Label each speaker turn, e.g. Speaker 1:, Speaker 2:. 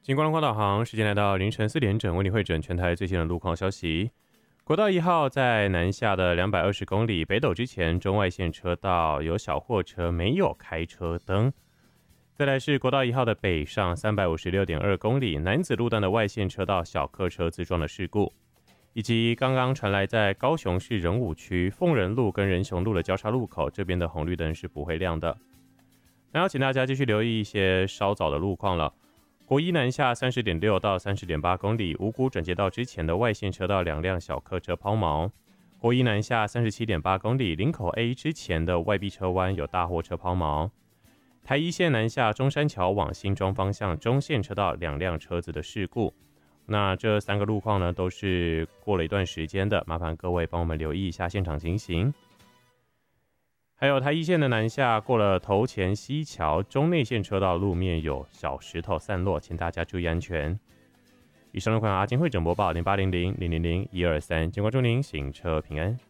Speaker 1: 经光光导航，时间来到凌晨4点整，为你汇整全台最新的路况消息。国道1号在南下的220公里北斗之前，中外线车道有小货车没有开车灯。再来是国道1号的北上356.2公里南子路段的外线车道小客车自撞的事故，以及刚刚传来在高雄市仁武区凤仁路跟仁雄路的交叉路口，这边的红绿灯是不会亮的。那要请大家继续留意一些稍早的路况了。国一南下30.6到30.8公里，五股转接道之前的外线车道2辆小客车抛锚。国一南下37.8公里，林口 A 之前的外壁车弯有大货车抛锚。台一线南下中山桥往新庄方向中线车道2辆车子的事故。那这3个路况呢，都是过了一段时间的，麻烦各位帮我们留意一下现场情形。还有台一线的南下过了头前溪桥中内线车道路面有小石头散落，请大家注意安全。以上路况阿金会整播报0800-000-123，经过祝您行车平安。